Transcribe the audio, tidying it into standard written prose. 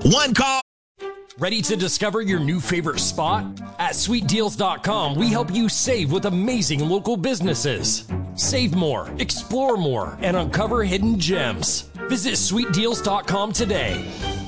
One call. Ready to discover your new favorite spot? At sweetdeals.com, we help you save with amazing local businesses. Save more, explore more, and uncover hidden gems. Visit sweetdeals.com today.